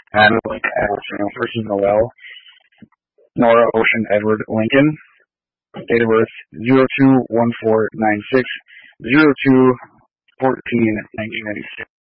First is Noel. Nora Ocean Edward Lincoln. Date of birth 02/14/96, 02/14/1996.